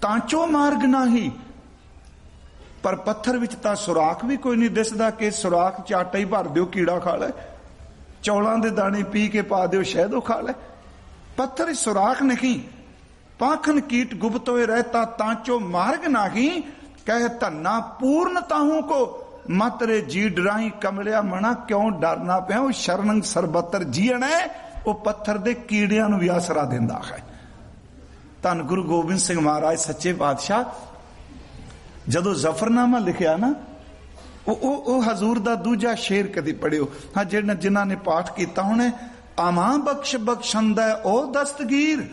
तांचो मार्ग नाही। पर पत्थर विच तां सुराख भी कोई नहीं दिसदा कि सुराख च आटा ही भर दिओ कीड़ा खा लै, चौलां दे दाने पी के पा दिओ शहद खा लै। पत्थर सुराख नहीं। पाखन कीट गुप्त हुए रहता तांचो मार्ग नाही, कह धन्ना पूर्ण ताहू को मत रे जी डराई कमलिया मना क्यों डरना पिया। वो शरणंग सरबत्तर जीण है, वो पत्थर दे कीड़ियां नूं भी आसरा दिंदा है। धन गुरु गोबिंद सिंह महाराज सच्चे पातशाह जदों जफरनामा लिखिया ना, वो हजूर दा दूजा शेर कदी पढ़ियो। हाँ जिन्हां ने पाठ किया होने, आमा बख्श बख्शंदा ओ दस्तगीर,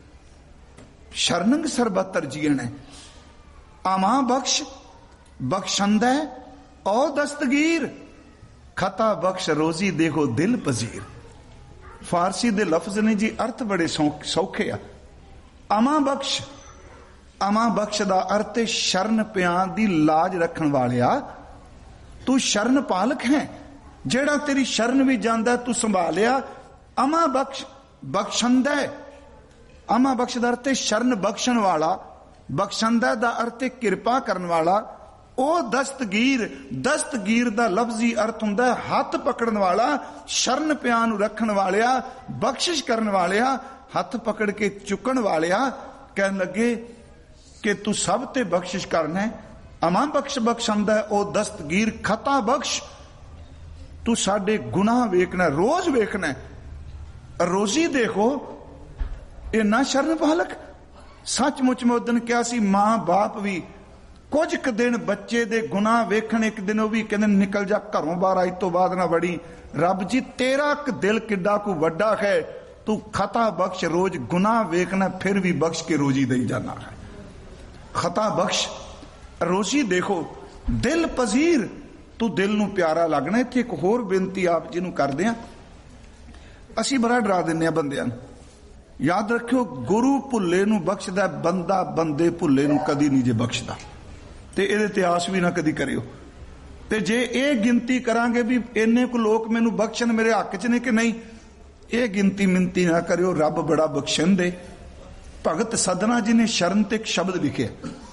शरणंग सरबत्तर जीण है। आमा बख्श बख्शंदा ओ दस्तगीर, खता बख्श रोजी देखो दिल पजीर। फारसी दे लफ्ज ने जी अर्थ बड़े सौखे आ। अमा बख्श, अमा बख्श दा अर्थ शरण प्यान दी लाज रखन वालिया, तू शरण पालक है, जेड़ा तेरी शरण भी जांदा तू संभालिया। अमा बख्श बख्शंदा, अमा बख्श दा अर्थ शरण बख्शण वाला, बख्शंदा दा अर्थ किरपा करन वाला। ओ दस्तगीर, दस्तगीर दा लफ्जी अर्थ हुंदा हथ पकड़न वाला, शरण प्यान रखन वालिया, बख्शिश करन वालिया, हथ पकड़ के चुकन वालिया। कहन लगे कि तू सब ते बख्शिश करना है। अमा बख्श बख्शंदा ओ दस्तगीर, खता बख्श, तू साडे गुनाह वेखना, रोज वेखना, रोजी देखो। ये ना शरण पालक सचमुच में उदन क्या सी, मां बाप भी कुछ क दिन बच्चे दे गुनाह वेखण, एक दिन वो भी कहते निकल जा घरों बाहर, अज तो बाद ना बड़ी। रब जी तेरा क दिल किड्डा को वड्डा है, तू खता बख्श, रोज गुनाह वेखना फिर भी बख्श के रोजी दई जाना है। खता बख्श, रोजी देखो, दिल पजीर, तू दिल नू प्यारा लगना। इत्थे एक होर बेनती आप जी नू करदे आ, असीं बड़ा डरा दिंदे आ बंदियां नू। याद रखियो, गुरु भुल्ले नू बख्शदा, बंदा बंदे भुल्ले नू कदी नहीं जे बख्शदा। ते इहदे ते आस भी ना कदी करियो। ते जे ये गिनती करांगे भी इन्ने को लोग मैनू बख्शन मेरे हक च ने कि नहीं, ये गिनती मिनती ना करियो। रब बड़ा बख्शन दे। भगत सदना जी ने शरण ते एक शब्द लिखे,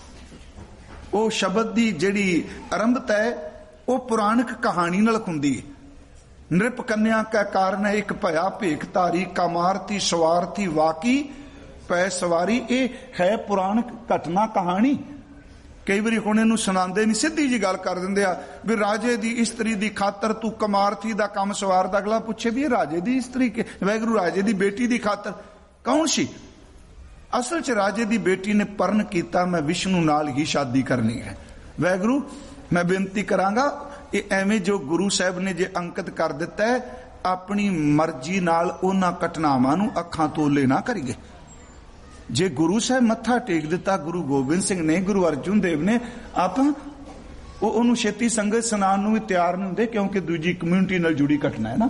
वो शब्द की जिहड़ी आरंभता है वो पुराणिक कहानी नाल हुंदी है। नृप कन्या का कारण है एक भया भेख धारी, कामारती सवारती वाकी पै सवारी। ये है पुराणिक घटना कहानी। कई बार हुण इहनूं सुणांदे नहीं, सीधी जी गल कर दिंदे आ भी राजे दी इस्त्री दी खातर तू कमारती दा काम सवारदा। अगला पूछे भी राजे दी इस्त्री के, वाहिगुरू राजे दी बेटी दी खातर कौन सी? असल च राजे दी बेटी ने परण कीता मैं विष्णु नाल ही शादी करनी है। वाहिगुरू मैं बेनती करांगा, ये एवें जो गुरु साहब ने जे अंकित कर दिता है, अपनी मर्जी नाल उन्हां घटनावां नूं अखां तोले ना करिए। जे गुरु साहब मत्था टेक दिता गुरु गोबिंद सिंह ने, गुरु अर्जुन देव ने, आप उन्होंने छेती संगत सुनान नूं भी तैयार नहीं होंदे, क्योंकि दूजी कम्यूनिटी नाल जुड़ी घटना है ना।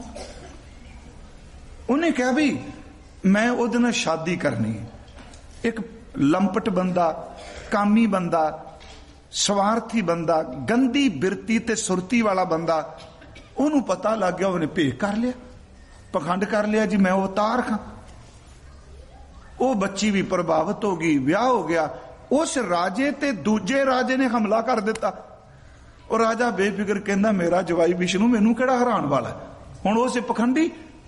उन्हें कहा भी मैं उहदे नाल शादी करनी है। एक लंपट बंदा, कामी बंदा, स्वार्थी बंदा, गंदी बिरती ते सुरती वाला बंदा, उन्होंने पता लग गया, उन्हें भेख कर लिया, पखंड कर लिया जी मैं अवतार खां। वो बच्ची भी प्रभावित हो गई, ब्याह हो गया। उस राजे ते दूजे राजे ने हमला कर दिता। और राजा बेफिक्र कहंदा मेरा जवाई विष्णु मैनू किहड़ा हराण वाला है। हुण उस पखंडी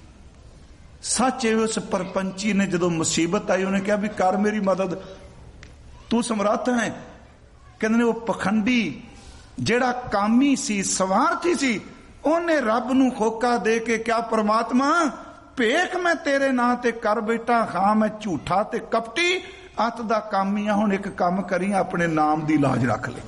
सच है, उस परपंची ने जदों मुसीबत आई उन्हें कहा भी कर मेरी मदद, तू समर्थ है। कहंदे वो पखंडी जेड़ा कामी सी, स्वार्थी सी, उन्हें रब नू खोका दे के क्या परमात्मा भेख मैं तेरे नां ते कर बैठा, हां मैं झूठा ते कपटी अत दा कामी आ, हुण एक काम करी अपने नाम दी लाज रख ले।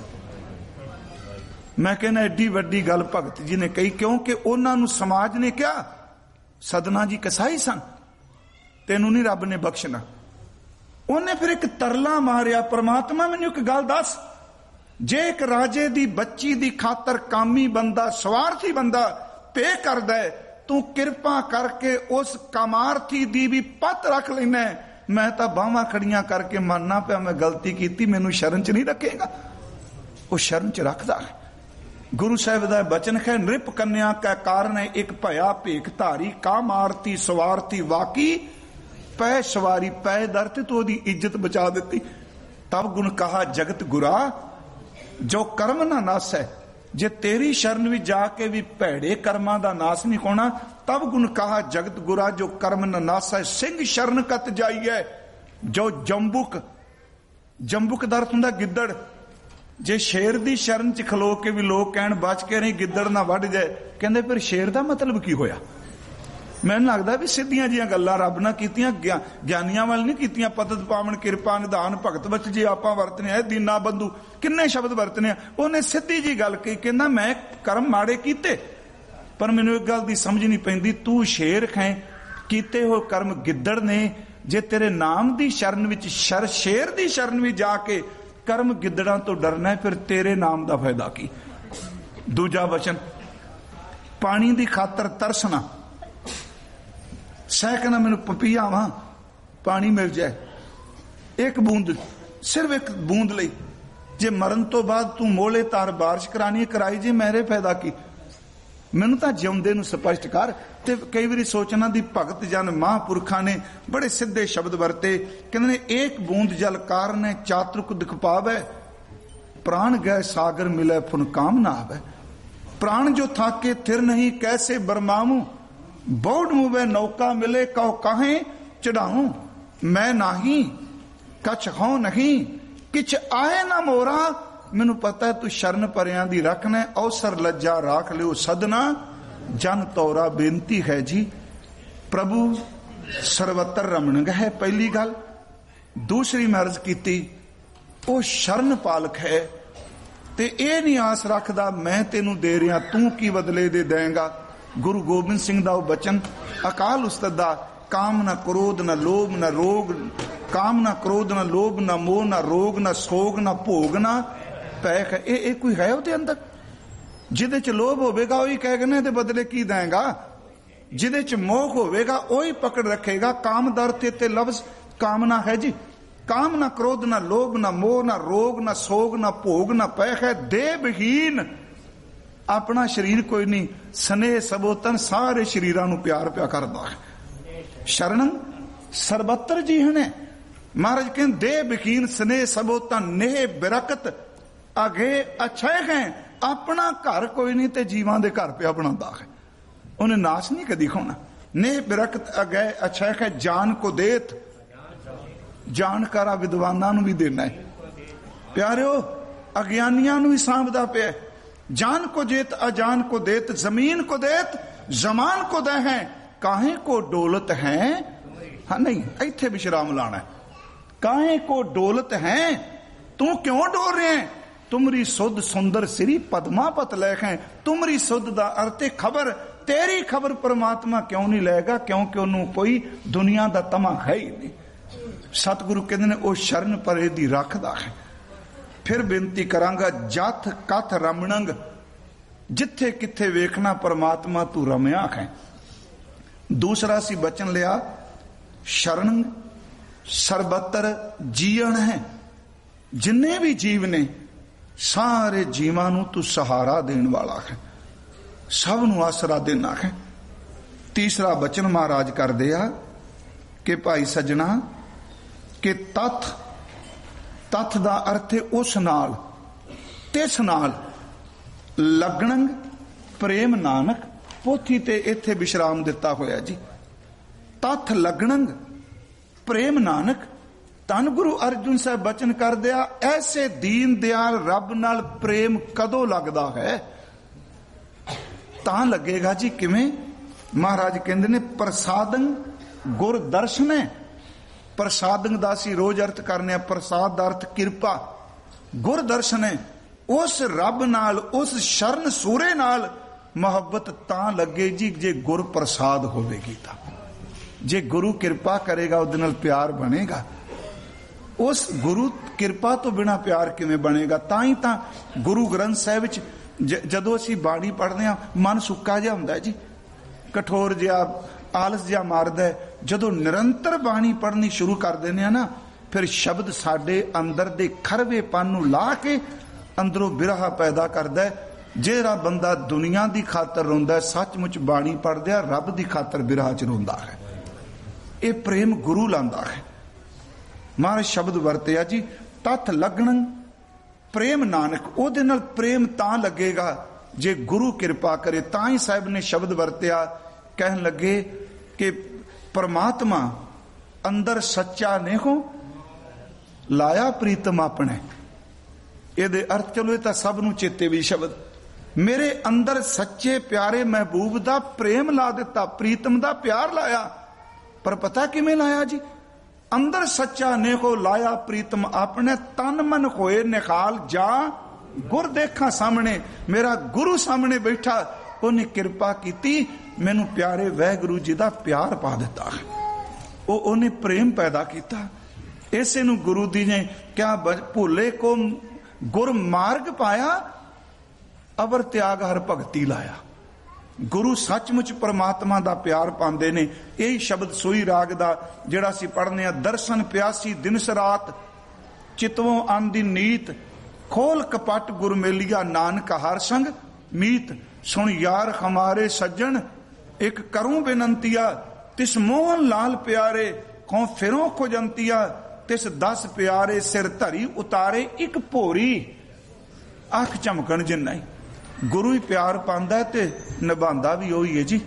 मैं कहना एडी वड्डी गल भगत जी ने कही, क्योंकि उन्हां नूं समाज ने क्या, सदना जी कसाई सन, तेनू नहीं रब ने बख्शना। उन्हें फिर एक तरला मारिया, परमात्मा मैनू एक गल दस, जे एक राजे दी बच्ची दी खातर कामी बंदा, स्वार्थी बंदा पे करदा है, तू किरपा करके उस कामार्थी दी भी पत रख लेना है। मैं तो बाहां खड़ियां करके मानना पिया मैं गलती की, मैनू शरण च नहीं रखेगा। वो शरण च रखदा है। गुरु साहब का बचन है, नृप कन्या का कारण है एक भया भेख धारी, कामारती सवारती वाकी पै सवारी। पै दर ते तो ओदी इज्जत बचा दी। तब गुण कहा जगत गुरा जो कर्म ना नास है। जे तेरी शरण भी जाके भी भैड़े कर्मां दा नाश नहीं होना। तब गुण कहा जगत गुरा जो कर्म ना नास है। सिंह शरण कत जाइए जो जंबुक, जंबुक दा अर्थ हुंदा गिद्दड़। जे शेर दी शरण च खलो के भी लोग कहण बच के नहीं गिद्दड़ ना वढ़ जाए, कहंदे फिर शेर दा मतलब की होया। मैनूं लगदा भी सिद्धियां जिहियां गल्लां रब नाल कीतियां, ज्ञानियां वाल नहीं कीतियां। पदत पावन किरपा निधान भगत बच जे आपां वरतने आ दीना बंधु, किन्ने शब्द वरतने आ। उहने सिद्धी जी गल कही, कहंदा मैं कर्म माड़े कीते पर मैनूं एक गल दी समझ नहीं पैंदी। तू शेर खैं, कीते हो कर्म गिद्दड़ ने। जे तेरे नाम दी शरण विच शेर दी शरण भी जाके कर्म गिद्दड़ां तो डरना है, फिर तेरे नाम दा फायदा की। दूजा वचन, पानी दी खातर तरसना। सैकड़ा मैनू पपीया वां पानी मिल जाए, एक बूंद, सिर्फ एक बूंद लई। जे मरण तो बाद तू मोले तार बारिश करानी कराई जे, मेरे फायदा की। मैनू तां जिउंदे नूं स्पष्ट कर। ते कई बारी सोचना दी भगत जन महापुरखा ने बड़े सिद्धे शब्द वरते, कहते ने एक बूंद जल कारण चातुक दिख पावे, प्राण गए सागर मिले फुन काम ना आवे। प्राण जो थाके थिर नहीं कैसे बरमाऊं, बौड़ मुवे नौका मिले कहो काहे चढ़ाऊं। मैं नाही कछ हो नहीं किछ आए ना मोरा, मैनू पता है तू शरण परियां दी रखना। अवसर लज्जा राख लियो सदना जन तौरा। बेनती है जी प्रभु सर्वत्र रमणग है, पहली गल। दूसरी मैं अर्ज कीती ओ शरण पालक है, ते ए नहीं आस रखदा मैं तेनू दे रहा तू की बदले दे देंगा। गुरु गोबिंद सिंह दा वचन अकाल उस्ताद दा, काम ना क्रोध ना लोभ ना रोग, काम ना क्रोध ना लोभ ना मोह ना रोग ना सोग ना भोग ना पैख। ए कोई है उहदे अंदर? जिदे च लोभ होवेगा वही कहने दे बदले की देगा, जिदे च मोह होवेगा वही पकड़ रखेगा। काम दर ते लफ्ज कामना है जी। काम ना क्रोध ना लोभ ना मोह ना रोग ना सोग ना भोग ना पैख है। देवहीन अपना शरीर कोई नहीं, स्नेह सबोतन सारे शरीरां नूं प्यार प्या करदा है। शरण सर्वत्र जी हने महाराज कहते देह बकीन स्नेह सबोतन नेह बिरकत अगे अच्छे है। अपना घर कोई नहीं ते जीवां दे घर पिया बनांदा है, उन्हें नाश नहीं कदी होना। नेह बिरकत अगे अच्छा है। जान को देत, जानकारा विद्वानां नूं भी देना है प्यारिओ, अज्ञानियां नूं भी सांभदा पिया। जान को जेत अजान को देत, जमीन को देत जमान को दे हैं, काहे को डोलत है। हाँ नहीं, इत्थे विश्राम लाना है। काहे को डोलत है, तू क्यों डोल रहे हैं। तुमरी सुध सुंदर श्री पद्मा पत लेख है। तुमरी सुध दा अर्थ खबर, तेरी खबर परमात्मा क्यों नहीं लेगा, क्योंकि उन्होंने कोई दुनिया दा तमा है ही नहीं। सतगुरु कहते ने ओ शरण परे दी रखदा है। फिर बेनती करांगा जथ कथ रमणंग, जिथे किथे वेखना परमात्मा तू रमया है। दूसरा सी बचन लिया शरण सर्वत्र जीवन है। जिन्ने भी जीव ने सारे जीवां नूं तू सहारा देने वाला है, सब नूं आसरा देना है। तीसरा बचन महाराज कर दिया कि भाई सजना कि तथ, तथ दा अर्थ है उस नाल, तिस नाल, लगणंग प्रेम नानक। पोथी ते इत्थे विश्राम दिता होया जी। तथ लगणंग प्रेम नानक। धन गुरु अर्जुन साहब बचन कर दिया, ऐसे दीन दयाल रब नाल प्रेम कदों लगदा है। तां लगेगा जी किवें। महाराज कहंदे ने प्रसादं गुर दर्शन है। प्रसादं दा असीं रोज अर्थ करने, प्रसाद दा अर्थ किरपा। गुर दर्शन है, उस रब नाल उस शरण सूरे नाल मोहब्बत तां लगे जी जे गुर प्रसाद होवेगी। तां जे गुरु किरपा करेगा उहदे नाल प्यार बनेगा। उस गुरु किरपा तो बिना प्यार किवें बनेगा। तां ही तां गुरु ग्रंथ साहिब विच जदों असीं बाणी पढ़दे हां मन सुक्का जिहा हुंदा जी, कठोर जिहा, आलस जिहा मारदा है। जदों निरंतर बाणी पढ़नी शुरू कर देने आ ना, फिर शब्द साडे अंदर दे खरवेपन नूं ला के अंदरों बिरहा पैदा करदा है। जेड़ा बंदा दुनिया दी खातर रोंदा है, सचमुच बाणी पढ़दे रब दी खातर बिरहा च रोंदा है। ये प्रेम गुरु लांदा है। महाराज शब्द वरतिया जी ਤਥ ਲਗਣ ਪ੍ਰੇਮ ਨਾਨਕ। ਉਹਦੇ ਨਾਲ ਪ੍ਰੇਮ ਤਾਂ ਲੱਗੇਗਾ ਜੇ ਗੁਰੂ ਕਿਰਪਾ ਕਰੇ। ਤਾਂ ਹੀ ਸਾਹਿਬ ਨੇ ਸ਼ਬਦ ਵਰਤਿਆ, ਕਹਿਣ ਲੱਗੇ ਕਿ ਪਰਮਾਤਮਾ ਅੰਦਰ ਸੱਚਾ ਨੇਹੋ ਲਾਇਆ ਪ੍ਰੀਤਮ ਆਪਣੇ। ਇਹਦੇ ਅਰਥ ਚਲੋ ਇਹ ਤਾਂ ਸਭ ਨੂੰ ਚੇਤੇ ਵੀ ਸ਼ਬਦ, ਮੇਰੇ ਅੰਦਰ ਸੱਚੇ ਪਿਆਰੇ ਮਹਿਬੂਬ ਦਾ ਪ੍ਰੇਮ ਲਾ ਦਿੱਤਾ, ਪ੍ਰੀਤਮ ਦਾ ਪਿਆਰ ਲਾਇਆ। ਪਰ ਪਤਾ ਕਿਵੇਂ ਲਾਇਆ ਜੀ? ਅੰਦਰ ਸੱਚਾ ਨੇਹੋ ਲਾਇਆ ਪ੍ਰੀਤਮ ਆਪਣੇ, ਤਨ ਮਨ ਹੋਏ ਨਿਖਾਲ ਜਾ ਗੁਰ ਦੇਖਾਂ ਸਾਹਮਣੇ। ਮੇਰਾ ਗੁਰੂ ਸਾਹਮਣੇ ਬੈਠਾ, ਉਹਨੇ ਕਿਰਪਾ ਕੀਤੀ, ਮੈਨੂੰ ਪਿਆਰੇ ਵਾਹਿਗੁਰੂ ਜੀ ਦਾ ਪਿਆਰ ਪਾ ਦਿੱਤਾ। ਉਹਨੇ ਪ੍ਰੇਮ ਪੈਦਾ ਕੀਤਾ। ਇਸੇ ਨੂੰ ਗੁਰੂ ਜੀ ਨੇ ਕਿਆ ਭੁੱਲੇ ਕੋ ਗੁਰ ਮਾਰਗ ਪਾਇਆ, ਅਵਰ ਤਿਆਗ ਹਰ ਭਗਤੀ ਲਾਇਆ। ਗੁਰੂ ਸੱਚਮੁੱਚ ਪਰਮਾਤਮਾ ਦਾ ਪਿਆਰ ਪਾਉਂਦੇ ਨੇ। ਇਹੀ ਸ਼ਬਦ ਸੋਈ ਰਾਗ ਦਾ ਜਿਹੜਾ ਅਸੀਂ ਪੜ੍ਹਨੇ ਆ, ਦਰਸ਼ਨ ਪਿਆਸੀ ਦਿਨਸ ਰਾਤ ਚਿਤਵੋਂ ਆਂਦੀ ਨੀਤ, ਖੋਲ ਕਪਟ ਗੁਰ ਮੇਲੀਆ ਨਾਨਕ ਹਰ ਸੰਗ ਮੀਤ। ਸੁਣ ਯਾਰ ਹਮਾਰੇ ਸੱਜਣ ਇੱਕ ਕਰੂੰ ਬੇਨੰਤੀਆ, ਤਿਸ ਮੋਹਨ ਲਾਲ ਪਿਆਰੇ ਖੋਂ ਫਿਰੋਂ ਖੁਜੰਤੀਆ, ਤਿਸ 10 ਪਿਆਰੇ ਸਿਰ ਧਰੀ ਉਤਾਰੇ ਇੱਕ ਭੋਰੀ। ਅੱਖ ਝਮਕਣ ਜਿੰਨਾ ਹੀ ਗੁਰੂ ਹੀ ਪਿਆਰ ਪਾਉਂਦਾ ਤੇ ਨਿਭਾਉਂਦਾ ਵੀ ਉਹੀ ਹੈ ਜੀ।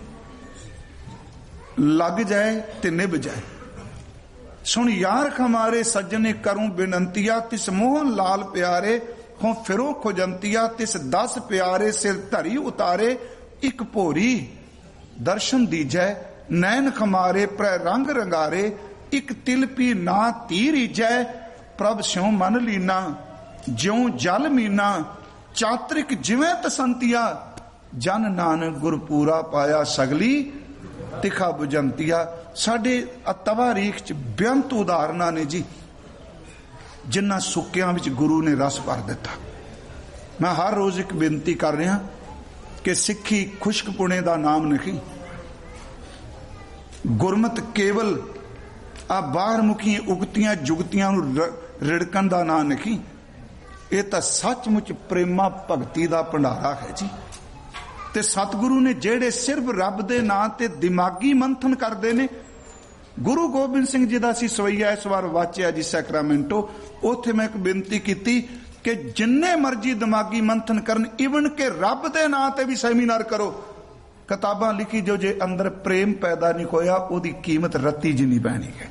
ਲੱਗ ਜਾਏ ਤੇ ਨਿਭ ਜਾਏ। ਸੁਣ ਯਾਰ ਹਮਾਰੇ ਸੱਜਣੇ ਕਰੂੰ ਬੇਨੰਤੀਆ, ਤਿਸ ਮੋਹਨ ਲਾਲ ਪਿਆਰੇ ਹੋਂ ਫਿਰੋਂ ਖੁਜੰਤੀਆ, ਤਿਸ 10 ਪਿਆਰੇ ਸਿਰ ਧਰੀ ਉਤਾਰੇ ਇੱਕ ਭੋਰੀ। ਦਰਸ਼ਨ ਦੀਜੈ ਨੈਣ ਖਮਾਰੇ ਪ੍ਰੈ ਰੰਗ ਰੰਗਾਰੇ, ਇੱਕ ਤਿਲ ਪੀ ਨਾ ਤੀ ਰੀਜੈ, ਪ੍ਰਭ ਸਿਉ ਮਨ ਲੀਨਾ ਜਿਉ ਜਲ ਮੀਨਾ, ਚਾਤਰਿਕ ਜਿਵੇਂ ਤਸੰਤੀਆ, ਜਨ ਨਾਨਕ ਗੁਰਪੂਰਾ ਪਾਇਆ ਸਗਲੀ ਤਿਖਾ ਬੁਝੰਤੀਆ। ਸਾਡੇ ਤਵਾਰੀਖ ਚ ਬੇਅੰਤ ਉਦਾਹਰਨਾਂ ਨੇ ਜੀ, ਜਿਨ੍ਹਾਂ ਸੁੱਕਿਆਂ ਵਿੱਚ ਗੁਰੂ ਨੇ ਰਸ ਭਰ ਦਿੱਤਾ। ਮੈਂ ਹਰ ਰੋਜ਼ ਇੱਕ ਬੇਨਤੀ ਕਰ ਰਿਹਾ ਕਿ ਸਿੱਖੀ ਖੁਸ਼ਕ ਪੁਣੇ ਦਾ ਨਾਮ ਨਹੀਂ, ਗੁਰਮਤ ਕੇਵਲ ਆ ਬਾਹਰ ਮੁਖੀ ਉਗਤੀਆਂ ਜੁਗਤੀਆਂ ਨੂੰ ਰਿੜਕਣ ਦਾ ਨਾਂ ਨਹੀਂ। ਇਹ ਤਾਂ ਸੱਚਮੁੱਚ ਪ੍ਰੇਮਾ ਭਗਤੀ ਦਾ ਭੰਡਾਰਾ ਹੈ ਜੀ। ਤੇ ਸਤਿਗੁਰੂ ਨੇ ਜਿਹੜੇ ਸਿਰਫ ਰੱਬ ਦੇ ਨਾਂ ਤੇ ਦਿਮਾਗੀ ਮੰਥਨ ਕਰਦੇ ਨੇ, ਗੁਰੂ ਗੋਬਿੰਦ ਸਿੰਘ ਜੀ ਦਾ ਅਸੀਂ ਸਵਈਆ ਇਸ ਵਾਰ ਵਾਚਿਆ ਜੀ ਸੈਕਰਾਮੈਂਟੋ, ਉੱਥੇ ਮੈਂ ਇੱਕ ਬੇਨਤੀ ਕੀਤੀ ਕਿ ਜਿੰਨੇ ਮਰਜੀ ਦਿਮਾਗੀ ਮੰਥਨ ਕਰਨ, ਇਵਨ ਕਿ ਰੱਬ ਦੇ ਨਾਂ ਤੇ ਵੀ ਸੈਮੀਨਾਰ ਕਰੋ, ਕਿਤਾਬਾਂ ਲਿਖੀ ਜੋ, ਜੇ ਅੰਦਰ ਪ੍ਰੇਮ ਪੈਦਾ ਨਹੀਂ ਹੋਇਆ ਉਹਦੀ ਕੀਮਤ ਰੱਤੀ ਜਿੰਨੀ ਪੈਣੀ ਹੈ।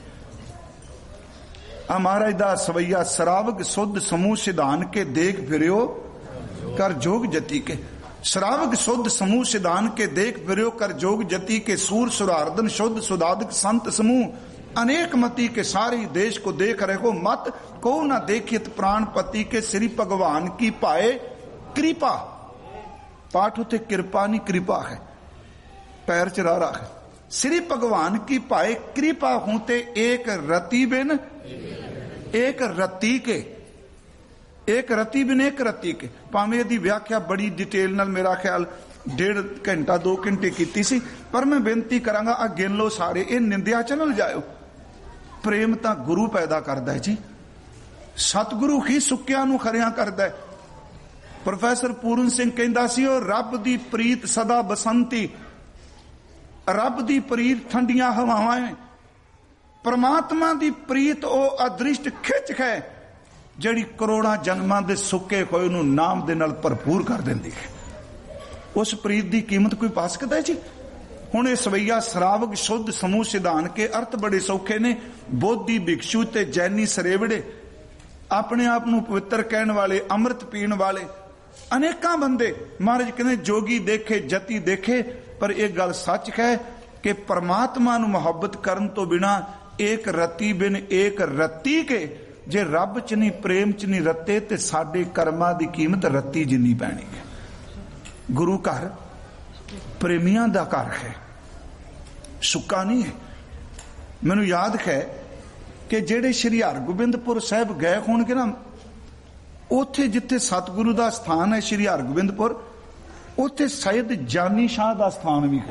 ਮਹਾਰਾਜ ਦਾ ਸਵਈਆ, ਸਰਾਵਕ ਸੁਧ ਸਮੂਹ ਸਿਧਾਨ ਕੇ ਦੇਖ ਫਿਰਿਓ ਕਰ ਜੋਗ ਜਤੀ ਕੇ। श्रावक शुद्ध समूह सिद्धान के देख फिरो कर जोग जति के सूर सुरार्दन शुद्ध सुदादक संत समूह अनेक मति के सारे देश को देख रहे मत को न देखित प्राणपति के श्री भगवान की पाए कृपा। पाठ उते कृपा नहीं कृपा है, पैर चढ़ा रहा है। श्री भगवान की पाए कृपा होते एक रति बिन एक रति के, एक रति बिन एक रति के। भावें दी व्याख्या बड़ी डिटेल नाल मेरा ख्याल 1.5 घंटा 2 घंटे कीती सी, पर मैं बेनती करांगा आ गिन लो सारे, ये निंदिया च न जाओ। प्रेम तां गुरु पैदा करदा है जी, सतगुरु ही सुक्कियां नूं खरियां करदा है। प्रोफैसर पूरन सिंह कहंदा सी ओ रब दी प्रीत सदा बसंती, रब दी प्रीत ठंडियां हवावां है। परमात्मा दी प्रीत ओ अदृष्ट खिच है जिहड़ी करोड़ां जन्मां दे सुक्के होए नूं नाम दे नाल भरपूर कर दिंदी है। उस प्रीत दी कीमत कोई पा सकदा है जी? हुण इह सवैया श्रावक शुद्ध समूह सिद्धान के अर्थ बड़े सौखे ने। बोधी भिक्षु ते जैनी सरेवड़े, अपने आप नूं पवित्र कहण वाले, अमृत पीण वाले अनेकां बंदे महाराज कहंदे जोगी देखे जति देखे। पर एक गल सच है कि परमात्मा नूं मुहब्बत करन तो बिना एक रति बिन एक रत्ती के, जे रब च नहीं प्रेम च नहीं रते ते साडे कर्मां दी कीमत रत्ती जिन्नी पैनी है। गुरु घर प्रेमियां दा घर है, सुक्का नहीं है। मैनूं याद है कि जेड़े श्री हरगोबिंदपुर साहिब गए होणगे ना, उत्थे जिथे सतगुरु दा स्थान है श्री हरगोबिंदपुर, उत्थे सैयद जानी शाह दा स्थान भी है।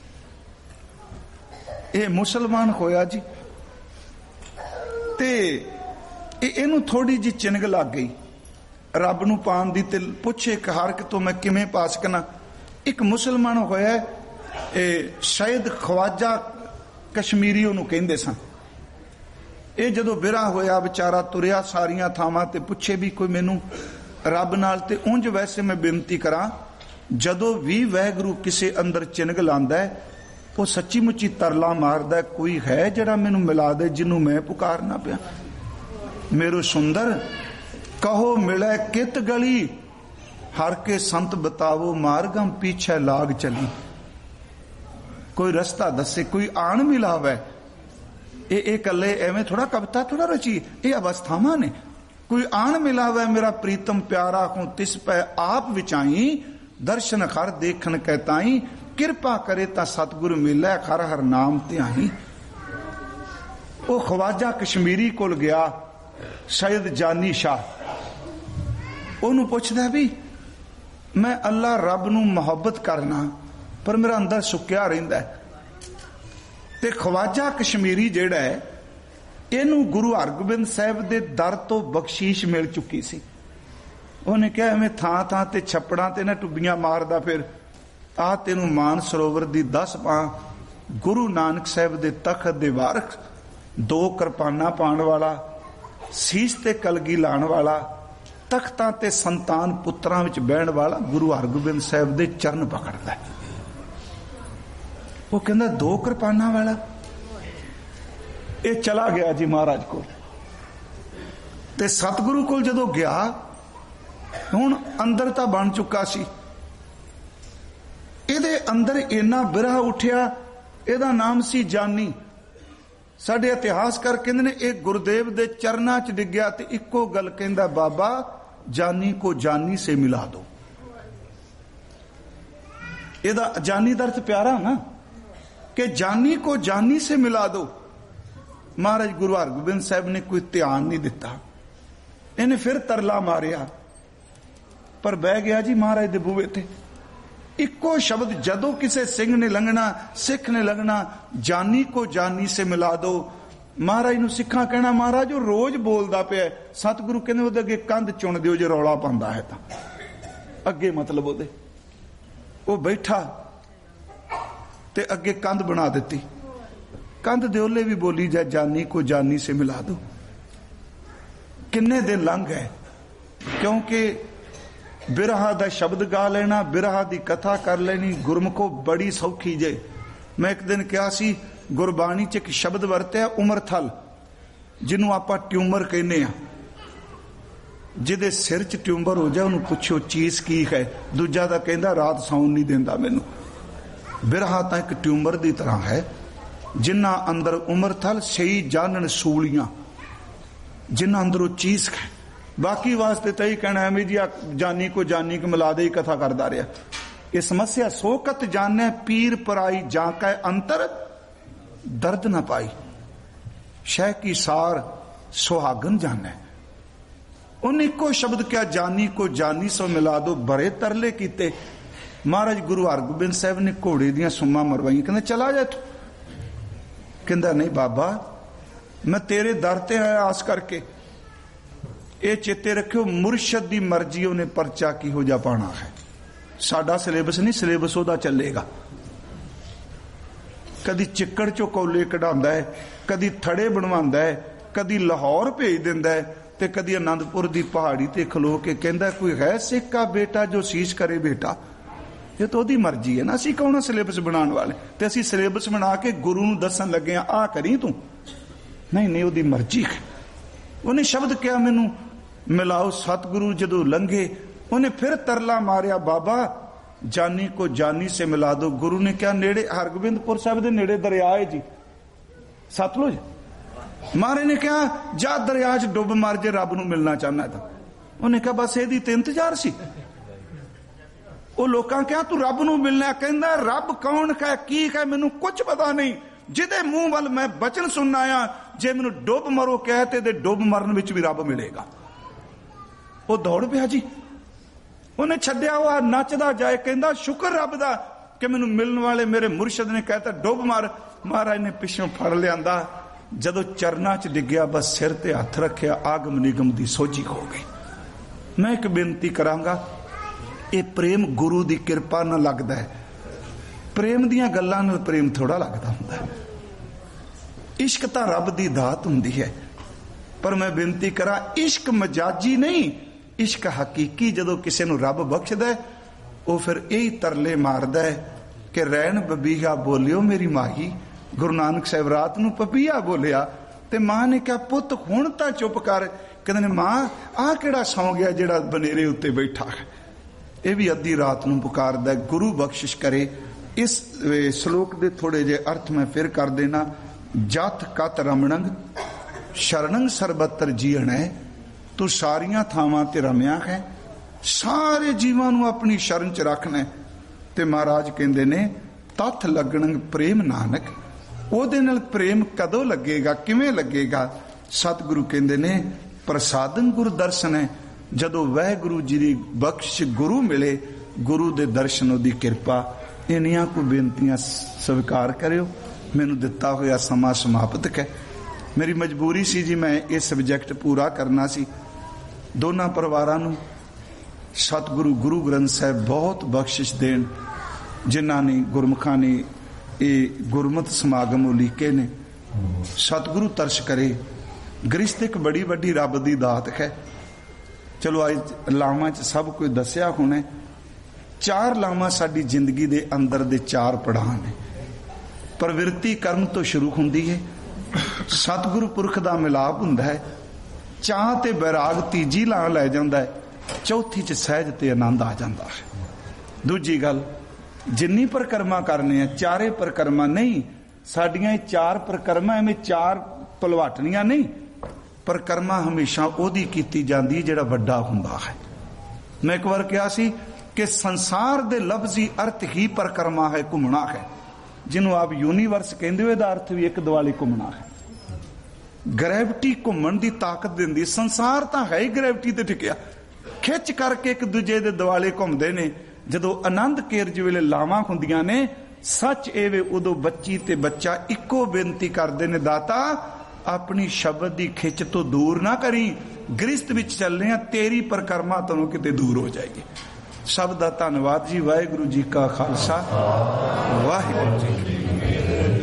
ये मुसलमान होया जी, ते इनू थोड़ी जी चिनग लग गई रब नूं पाण दी, ते पुछे एक हर कि तो मैं किवें पा सकना। एक मुसलमान होया शायद ख्वाजा कश्मीरी उन्होंने कहते सन। ਇਹ ਜਦੋਂ ਵਿਰਹਾ ਹੋਇਆ ਵਿਚਾਰਾ ਤੁਰਿਆ ਸਾਰੀਆਂ ਥਾਵਾਂ ਤੇ, ਪੁੱਛੇ ਵੀ ਕੋਈ ਮੈਨੂੰ ਰੱਬ ਨਾਲ। ਤੇ ਉਂਝ ਵੈਸੇ ਮੈਂ ਬੇਨਤੀ ਕਰਾਂ, ਜਦੋਂ ਵੀ ਵਾਹਿਗੁਰੂ ਕਿਸੇ ਅੰਦਰ ਚਿੰਗ ਲਾਂਦਾ ਉਹ ਸੱਚੀ ਮੁੱਚੀ ਤਰਲਾ ਮਾਰਦਾ, ਕੋਈ ਹੈ ਜਿਹੜਾ ਮੈਨੂੰ ਮਿਲਾ ਦੇ ਜਿਹਨੂੰ ਮੈਂ ਪੁਕਾਰਨਾ ਪਿਆ। ਮੇਰੋ ਸੁੰਦਰ ਕਹੋ ਮਿਲੇ ਕਿਤ ਗਲੀ, ਹਰ ਕੇ ਸੰਤ ਬਤਾਵੋ ਮਾਰਗਮ ਪੀਛੇ ਲਾਗ ਚਲੀ। ਕੋਈ ਰਸਤਾ ਦੱਸੇ, ਕੋਈ ਆਣ ਮਿਲਾਵੇ। ਇਹ ਇਕੱਲੇ ਐਵੇਂ ਥੋੜਾ ਕਵਿਤਾ ਥੋੜਾ ਰਚੀ, ਇਹ ਅਵਸਥਾਵਾਂ ਨੇ। ਕੋਈ ਆਣ ਮਿਲਾਵੇ ਮੇਰਾ ਪ੍ਰੀਤਮ ਪਿਆਰਾ ਹੂੰ ਤਿਸ ਪੈ ਆਪ ਵਿਚਾਈ, ਦਰਸ਼ਨ ਖਰ ਦੇਖਣ ਕੈ ਤਾਈ, ਕਿਰਪਾ ਕਰੇ ਤਾਂ ਸਤਿਗੁਰ ਮਿਲੇ ਖਰ ਹਰ ਨਾਮ ਧਿਆਈ। ਉਹ ਖਵਾਜਾ ਕਸ਼ਮੀਰੀ ਕੋਲ ਗਿਆ, ਸੈਦ ਜਾਨੀ ਸ਼ਾਹ, ਉਹਨੂੰ ਪੁੱਛਦਾ ਵੀ ਮੈਂ ਅੱਲਾ ਰੱਬ ਨੂੰ ਮੁਹੱਬਤ ਕਰਨਾ ਪਰ ਮੇਰਾ ਅੰਦਰ ਸੁੱਕਿਆ ਰਹਿੰਦਾ। ਤੇ ਖਵਾਜਾ ਕਸ਼ਮੀਰੀ ਜਿਹੜਾ ਹੈ, ਇਹਨੂੰ ਗੁਰੂ ਹਰਗੋਬਿੰਦ ਸਾਹਿਬ ਦੇ ਦਰ ਤੋਂ ਬਖਸ਼ੀਸ਼ ਮਿਲ ਚੁੱਕੀ ਸੀ। ਉਹਨੇ ਕਿਹਾ ਐਵੇਂ ਥਾਂ ਥਾਂ ਤੇ ਛੱਪੜਾਂ ਤੇ ਨਾ ਟੁੱਬੀਆਂ ਮਾਰਦਾ ਫਿਰ, ਆਹ ਤੈਨੂੰ ਮਾਨ ਸਰੋਵਰ ਦੀ 10 ਪਾਂ, ਗੁਰੂ ਨਾਨਕ ਸਾਹਿਬ ਦੇ ਤਖਤ ਦੇ ਵਾਰਕ, 2 ਕਿਰਪਾਨਾਂ ਪਾਉਣ ਵਾਲਾ, ਸੀਸ ਤੇ ਕਲਗੀ ਲਾਉਣ ਵਾਲਾ, ਤਖਤਾਂ ਤੇ ਸੰਤਾਨ ਪੁੱਤਰਾਂ ਵਿੱਚ ਬਹਿਣ ਵਾਲਾ ਗੁਰੂ ਹਰਗੋਬਿੰਦ ਸਾਹਿਬ ਦੇ ਚਰਨ ਪਕੜਦਾ। ਉਹ ਕਹਿੰਦਾ 2 ਕਿਰਪਾਨਾਂ ਵਾਲਾ। ਇਹ ਚਲਾ ਗਿਆ ਜੀ ਮਹਾਰਾਜ ਕੋਲ, ਤੇ ਸਤਿਗੁਰੂ ਕੋਲ ਜਦੋਂ ਗਿਆ, ਹੁਣ ਅੰਦਰ ਤਾਂ ਬਣ ਚੁੱਕਾ ਸੀ, ਇਹਦੇ ਅੰਦਰ ਇੰਨਾ ਬਿਰਹਾ ਉੱਠਿਆ। ਇਹਦਾ ਨਾਮ ਸੀ ਜਾਨੀ। ਸਾਡੇ ਇਤਿਹਾਸਕਾਰ ਕਹਿੰਦੇ ਨੇ ਇਹ ਗੁਰਦੇਵ ਦੇ ਚਰਨਾਂ 'ਚ ਡਿੱਗਿਆ ਤੇ ਇੱਕੋ ਗੱਲ ਕਹਿੰਦਾ, ਬਾਬਾ ਜਾਨੀ ਕੋ ਜਾਨੀ ਸੇ ਮਿਲਾ ਦੋ। ਇਹਦਾ ਜਾਨੀ ਦਾ ਅਰਥ ਪਿਆਰਾ ਨਾ, ਕਿ ਜਾਨੀ ਕੋ ਜਾਨੀ ਸੇ ਮਿਲਾ ਦੋ। ਮਹਾਰਾਜ ਗੁਰੂ ਹਰਗੋਬਿੰਦ ਸਾਹਿਬ ਨੇ ਕੋਈ ਧਿਆਨ ਨਹੀਂ ਦਿੱਤਾ, ਇਹਨੇ ਫਿਰ ਤਰਲਾ ਮਾਰਿਆ, ਪਰ ਬਹਿ ਗਿਆ ਜੀ ਮਹਾਰਾਜ ਦੇ ਬੂਹੇ ਤੇ। ਇੱਕੋ ਸ਼ਬਦ ਜਦੋਂ ਕਿਸੇ ਸਿੰਘ ਨੇ ਲੰਘਣਾ, ਸਿੱਖ ਨੇ ਲੰਘਣਾ, ਜਾਨੀ ਕੋ ਜਾਨੀ ਸੇ ਮਿਲਾ ਦੋ। ਮਹਾਰਾਜ ਨੂੰ ਸਿੱਖਾਂ ਕਹਿਣਾ, ਮਹਾਰਾਜ ਉਹ ਰੋਜ਼ ਬੋਲਦਾ ਪਿਆ। ਸਤਿਗੁਰੂ ਕਹਿੰਦੇ ਉਹਦੇ ਅੱਗੇ ਕੰਧ ਚੁਣ ਦਿਓ ਜੇ ਰੌਲਾ ਪਾਉਂਦਾ ਹੈ ਤਾਂ। ਅੱਗੇ ਮਤਲਬ ਉਹਦੇ ਉਹ ਬੈਠਾ ਤੇ ਅੱਗੇ ਕੰਧ ਬਣਾ ਦਿੱਤੀ। ਕੰਧ ਦੇ ਉਹਲੇ ਵੀ ਬੋਲੀ ਜਾ ਜਾਨੀ ਕੋ ਜਾਨੀ ਸੇ ਮਿਲਾ ਦੋ। ਕਿੰਨੇ ਦਿਨ ਲੰਘ ਗਏ, ਕਿਉਂਕਿ ਬਿਰਹਾ ਦਾ ਸ਼ਬਦ ਗਾ ਲੈਣਾ, ਬਿਰਹਾ ਦੀ ਕਥਾ ਕਰ ਲੈਣੀ ਗੁਰਮੁਖੋ ਬੜੀ ਸੌਖੀ ਜੇ। ਮੈਂ ਇੱਕ ਦਿਨ ਕਿਹਾ ਸੀ, ਗੁਰਬਾਣੀ 'ਚ ਇੱਕ ਸ਼ਬਦ ਵਰਤਿਆ ਉਮਰਥਲ, ਜਿਹਨੂੰ ਆਪਾਂ ਟਿਊਮਰ ਕਹਿੰਦੇ ਆ। ਜਿਹਦੇ ਸਿਰ 'ਚ ਟਿਊਮਰ ਹੋ ਜਾ ਉਹਨੂੰ ਪੁੱਛੋ ਚੀਜ਼ ਕੀ ਹੈ। ਦੂਜਾ ਤਾਂ ਕਹਿੰਦਾ ਰਾਤ ਸੌਣ ਨਹੀਂ ਦਿੰਦਾ ਮੈਨੂੰ। ਬਿਰਹਾ ਤਾਂ ਇੱਕ ਟਿਊਮਰ ਦੀ ਤਰ੍ਹਾਂ ਹੈ, ਜਿਨ੍ਹਾਂ ਅੰਦਰ ਉਮਰਥਲ ਸਹੀ ਜਾਣਨ ਸੂਲੀਆਂ, ਜਿਨ੍ਹਾਂ ਅੰਦਰ ਉਹ ਚੀਜ਼ ਹੈ। ਬਾਕੀ ਵਾਸਤੇ ਤਾਂ ਹੀ ਕਹਿਣਾ ਐਵੇਂ ਜੀ ਜਾਨੀ ਕੋ ਜਾਨੀ ਕੋ ਮਿਲਾ ਦੇ ਹੀ ਕਥਾ ਕਰਦਾ ਰਿਹਾ। ਇਹ ਸਮੱਸਿਆ ਸੋਕਤ ਜਾਣੈ ਪੀਰ ਪਰਾਈ ਜਾਂ ਕੈ ਅੰਤਰ ਦਰਦ ਨਾ ਪਾਈ, ਸ਼ਹਿ ਕੀ ਸਾਰ ਸੁਹਾਗਨ ਜਾਣੈ। ਉਹਨੇ ਇੱਕੋ ਸ਼ਬਦ ਕਿਹਾ ਜਾਨੀ ਕੋ ਜਾਨੀ ਸੋ ਮਿਲਾ ਦੋ। ਬੜੇ ਤਰਲੇ ਕੀਤੇ। ਮਹਾਰਾਜ ਗੁਰੂ ਹਰਗੋਬਿੰਦ ਸਾਹਿਬ ਨੇ ਘੋੜੇ ਦੀਆਂ ਸੁੰਮਾਂ ਮਰਵਾਈਆਂ, ਕਹਿੰਦੇ ਚਲਾ ਜਾ ਇੱਥੋਂ। ਕਹਿੰਦਾ ਨਹੀਂ ਬਾਬਾ, ਮੈਂ ਤੇਰੇ ਦਰ ਤੇ ਆਇਆ ਆਸ ਕਰਕੇ। ਇਹ ਚੇਤੇ ਰੱਖਿਓ, ਮੁਰਸ਼ਦ ਦੀ ਮਰਜ਼ੀ ਉਹਨੇ ਪਰਚਾ ਕਿਹੋ ਜਿਹਾ ਪਾਣਾ ਹੈ। ਸਾਡਾ ਸਿਲੇਬਸ ਨਹੀਂ, ਸਿਲੇਬਸ ਉਹਦਾ ਚੱਲੇਗਾ। ਕਦੀ ਚਿੱਕੜ ਚੋਂ ਕੌਲੇ ਕਢਾਉਂਦਾ ਹੈ, ਕਦੀ ਥੜੇ ਬਣਵਾਉਂਦਾ ਹੈ, ਕਦੀ ਲਾਹੌਰ ਭੇਜ ਦਿੰਦਾ ਹੈ, ਤੇ ਕਦੀ ਆਨੰਦਪੁਰ ਦੀ ਪਹਾੜੀ ਤੇ ਖਲੋ ਕੇ ਕਹਿੰਦਾ ਕੋਈ ਹੈ ਸਿੱਖ ਕਾ ਬੇਟਾ ਜੋ ਸੀਸ ਕਰੇ ਬੇਟਾ। ਇਹ ਤਾਂ ਉਹਦੀ ਮਰਜ਼ੀ ਹੈ ਨਾ, ਅਸੀਂ ਕੌਣ ਸਿਲੇਬਸ ਬਣਾਉਣ ਵਾਲੇ। ਤੇ ਅਸੀਂ ਸਿਲੇਬਸ ਬਣਾ ਕੇ ਗੁਰੂ ਨੂੰ ਦੱਸਣ ਲੱਗੇ ਆ, ਆਹ ਕਰੀ ਤੂੰ। ਨਹੀਂ, ਉਹਦੀ ਮਰਜ਼ੀ ਹੈ। ਉਹਨੇ ਸ਼ਬਦ ਕਿਹਾ ਮੈਨੂੰ ਮਿਲਾਓ। ਸਤਿਗੁਰੂ ਜਦੋਂ ਲੰਘੇ, ਉਹਨੇ ਫਿਰ ਤਰਲਾ ਮਾਰਿਆ, ਬਾਬਾ ਜਾਨੀ ਕੋ ਜਾਨੀ ਸੇ ਮਿਲਾ ਦੋ। ਗੁਰੂ ਨੇ ਕਿਹਾ ਨੇੜੇ ਹਰਗੋਬਿੰਦਪੁਰ ਸਾਹਿਬ ਦੇ ਨੇੜੇ ਦਰਿਆ ਹੈ ਜੀ, ਸਤਲੁਜ। ਮਹਾਰਾਜ ਨੇ ਕਿਹਾ ਜਾ ਦਰਿਆ 'ਚ ਡੁੱਬ ਮਰ ਜੇ ਰੱਬ ਨੂੰ ਮਿਲਣਾ ਚਾਹੁੰਦਾ ਤਾਂ। ਉਹਨੇ ਕਿਹਾ ਬਸ ਇਹਦੀ ਤੇ ਇੰਤਜ਼ਾਰ ਸੀ। ਉਹ ਲੋਕਾਂ ਕਿਹਾ ਤੂੰ ਰੱਬ ਨੂੰ ਮਿਲਣਾ। ਕਹਿੰਦਾ ਰੱਬ ਕੌਣ ਹੈ, ਕੀ ਹੈ, ਮੈਨੂੰ ਕੁਝ ਪਤਾ ਨਹੀਂ। ਜਿਹਦੇ ਮੂੰਹ ਵੱਲ ਮੈਂ ਬਚਨ ਸੁਣਨ ਆਇਆ, ਜੇ ਮੈਨੂੰ ਡੁੱਬ ਮਰੋ ਕਹਿ ਤੇ ਡੁੱਬ ਮਰਨ ਵਿੱਚ ਵੀ ਰੱਬ ਮਿਲੇਗਾ। ਉਹ ਦੌੜ ਪਿਆ ਜੀ। ਉਹਨੇ ਛੱਡਿਆ ਉਹ ਨੱਚਦਾ ਜਾਏ, ਕਹਿੰਦਾ ਸ਼ੁਕਰ ਰੱਬ ਦਾ ਕਿ ਮੈਨੂੰ ਮਿਲਣ ਵਾਲੇ ਮੇਰੇ ਮੁਰਸ਼ਦ ਨੇ ਕਹਿਤਾ ਡੁੱਬ ਮਰ। ਮਹਾਰਾਜ ਨੇ ਪਿੱਛੋਂ ਫੜ ਲਿਆਂਦਾ। ਜਦੋਂ ਚਰਨਾਂ 'ਚ ਡਿੱਗਿਆ, ਬਸ ਸਿਰ ਤੇ ਹੱਥ ਰੱਖਿਆ, ਆਗਮ ਨਿਗਮ ਦੀ ਸੋਝੀ ਹੋ ਗਈ। ਮੈਂ ਇੱਕ ਬੇਨਤੀ ਕਰਾਂਗਾ, ਇਹ ਪ੍ਰੇਮ ਗੁਰੂ ਦੀ ਕਿਰਪਾ ਨਾਲ ਲੱਗਦਾ ਹੈ। ਪ੍ਰੇਮ ਦੀਆਂ ਗੱਲਾਂ ਨਾਲ ਪ੍ਰੇਮ ਥੋੜਾ ਲੱਗਦਾ ਹੁੰਦਾ ਹੈ। ਇਸ਼ਕ ਤਾਂ ਰੱਬ ਦੀ ਦਾਤ ਹੁੰਦੀ ਹੈ। पर मैं बेनती करा, इश्क मजाजी नहीं, इश्क हकीकी जदों किसी नूं रब बख्शदा वो फिर यही तरले मारदा है कि रैन बबीहा बोलियो मेरी माही। गुरु नानक साहब रात नूं पपीहा बोलिया ते मां ने कहा पुत हुण तां चुप कर। कहंदे ने मां आ किहड़ा सौ गया जिहड़ा बनेरे उत्ते बैठा है। यह भी अद्धी रात नूं पुकारदा है। गुरु बख्शिश करे। इस श्लोक दे थोड़े जे अर्थ मैं फिर कर देना। जथ कत रमणंग शरणंग सरबत्तर जीण है, तू सारियां थावां ते रमिया है, सारे जीवां नूं अपनी शरण च रखना। ते महाराज कहंदे ने तथ लगणंग प्रेम नानक, ਉਹਦੇ ਨਾਲ प्रेम कदों लगेगा, किवें लगेगा? सतगुरु कहंदे ने प्रसादन गुरु दर्शन है। जदों वाहिगुरु जी दी बख्श गुरु मिले, गुरु दे दर्शन दी किरपा। इन्नियां को बेनतियां स्वीकार करियो। मैनूं दिता होया समा समाप्त है। मेरी मजबूरी सी जी, मैं ये सबजैक्ट पूरा करना सी। दोनों परिवारां नूं सतगुरु गुरु ग्रंथ साहिब बहुत बख्शिश देण, जिन्हां ने गुरमुखां ने ये गुरमत समागम उलीके ने। सतगुरु तरस करे। गृहस्थ एक बड़ी वड्डी रब दी दात है। चलो आज लावां च सब कुछ दस्या होना। चार लावां साडी जिंदगी दे अंदर दे चार पड़ाव ने। प्रवृत्ति कर्म तो शुरू हुंदी है, सतगुरु पुरख दा मिलाप हुंदा है, चाह ते बैराग तीजी लां लै जांदा है, चौथी च सहज ते आनंद आ जांदा है। दूजी गल, जिन्नी परिक्रमा करने हैं चारे परिक्रमा नहीं, साडियां चार परिक्रमा एवें चार भलवाटनियां नहीं। परिक्रमा हमेशा ओदी कीती जांदी जिहड़ा वड्डा हुंदा है। मैं एक बार कहा सी कि संसार दे लफ्जी अर्थ ही परिक्रमा है, घुमना है। जिन्हों आप यूनीवर्स कहंदे हो, इहदा अर्थ भी एक दुआले घुमना है। ग्रैविटी घुमण दी ताकत दिंदी। संसार तां है ही ग्रैविटी ते टिकिया, खिच करके एक दूजे दे दुआले घुमदे ने। जदों आनंद कारज वेले लावां हुंदियां ने, सच एवे उदों बच्ची ते बच्चा इक्को बेनती करदे ने, दाता अपनी शब्द दी खिच तो दूर ना करी, गृहस्थ विच चलने तेरी परिक्रमा तों किते दूर हो जाएगी। सब दा धन्नवाद जी। वाहिगुरू जी का खालसा, वाहिगुरू जी की फतेह।